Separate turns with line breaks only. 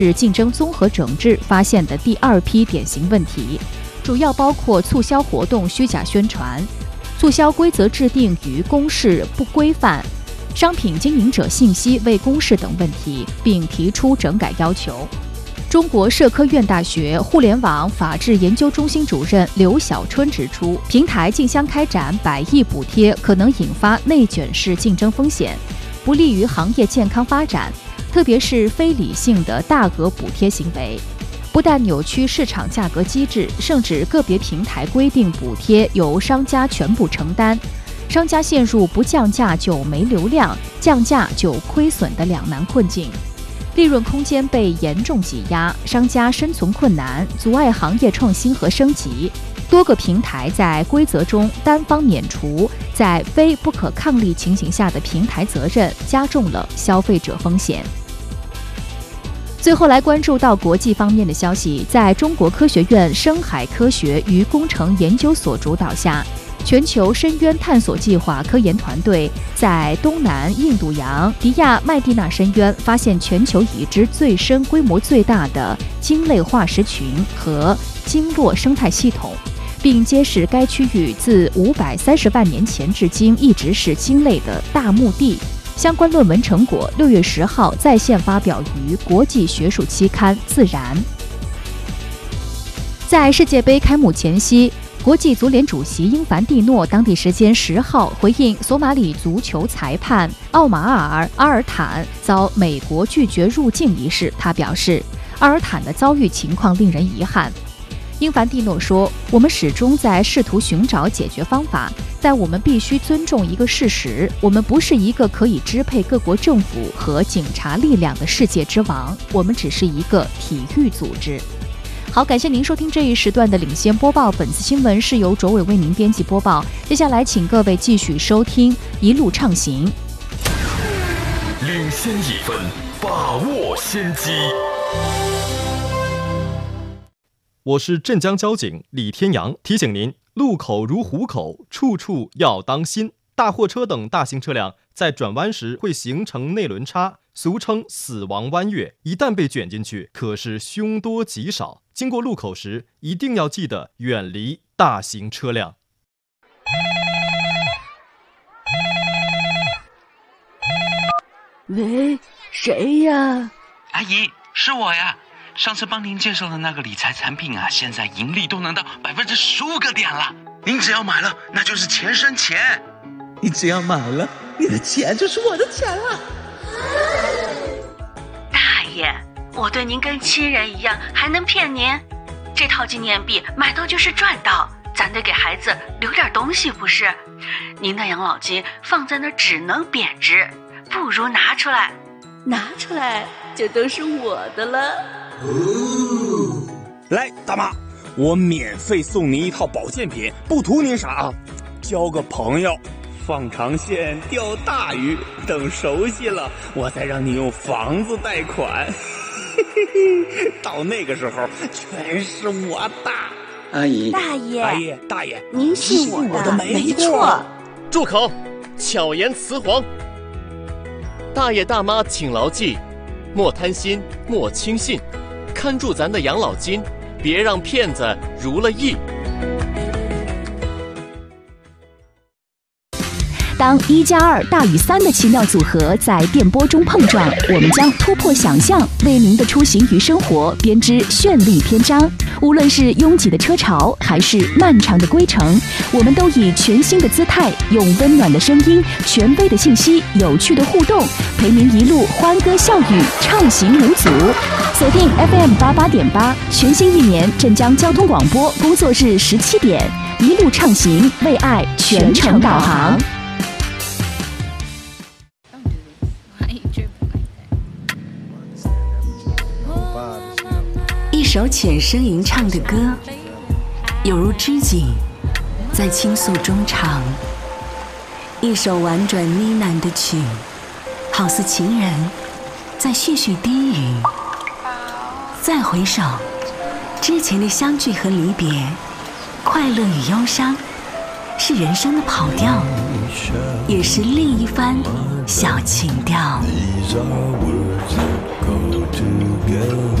是竞争综合整治发现的第2批典型问题，主要包括促销活动虚假宣传、促销规则制定与公示不规范、商品经营者信息未公示等问题，并提出整改要求。中国社科院大学互联网法治研究中心主任刘小春指出，平台竞相开展100亿补贴可能引发内卷式竞争风险，不利于行业健康发展，特别是非理性的大额补贴行为，不但扭曲市场价格机制，甚至个别平台规定补贴由商家全部承担，商家陷入不降价就没流量，降价就亏损的两难困境。利润空间被严重挤压，商家生存困难，阻碍行业创新和升级。多个平台在规则中单方免除在非不可抗力情形下的平台责任，加重了消费者风险。最后来关注到国际方面的消息，在中国科学院深海科学与工程研究所主导下，全球深渊探索计划科研团队在东南印度洋迪亚麦地那深渊发现全球已知最深、规模最大的鲸类化石群和鲸落生态系统，并揭示该区域自530万年前至今一直是鲸类的大墓地。相关论文成果6月10号在线发表于国际学术期刊《自然》。在世界杯开幕前夕，国际足联主席英凡蒂诺当地时间10号回应索马里足球裁判奥马尔·阿尔坦遭美国拒绝入境一事，他表示，阿尔坦的遭遇情况令人遗憾。英凡蒂诺说，我们始终在试图寻找解决方法，但我们必须尊重一个事实，我们不是一个可以支配各国政府和警察力量的世界之王，我们只是一个体育组织。好，感谢您收听这一时段的领先播报，本次新闻是由卓伟为您编辑播报。接下来请各位继续收听一路畅行。
领先1分，把握先机。
我是镇江交警李天阳，提醒您，路口如虎口，处处要当心。大货车等大型车辆在转弯时会形成内轮差，俗称死亡弯月，一旦被卷进去，可是凶多吉少。经过路口时，一定要记得远离大型车辆。
喂，谁呀？
阿姨，是我呀。上次帮您介绍的那个理财产品啊，现在盈利都能到15%个点了。您只要买了，那就是钱生钱。
你只要买了，你的钱就是我的钱了。
大爷，我对您跟亲人一样，还能骗您？这套纪念币买到就是赚到，咱得给孩子留点东西不是？您的养老金放在那儿只能贬值，不如拿出来，拿出来就都是我的了。
来，大妈，我免费送您一套保健品，不图您啥啊，交个朋友，放长线钓大鱼，等熟悉了，我再让你用房子贷款。到那个时候，全是我的。
阿姨，
大爷，
阿姨，大爷，
您信我的，没错。
住口！巧言辞黄。大爷大妈请牢记，莫贪心，莫轻信。看住咱的养老金，别让骗子如了意。
当1+2大于3的奇妙组合在电波中碰撞，我们将突破想象，为您的出行与生活编织绚丽篇章。无论是拥挤的车潮，还是漫长的归程，我们都以全新的姿态，用温暖的声音、权威的信息、有趣的互动，陪您一路欢歌笑语，畅行无阻。锁定 FM88.8，全新1年镇江交通广播工作日17点，一路畅行，为爱全程导航。
一首浅声吟唱的歌，有如知己在倾诉衷肠；一首婉转呢喃的曲，好似情人在絮絮低语。再回首，之前的相聚和离别，快乐与忧伤，是是人生的跑调，也是另一番小情调。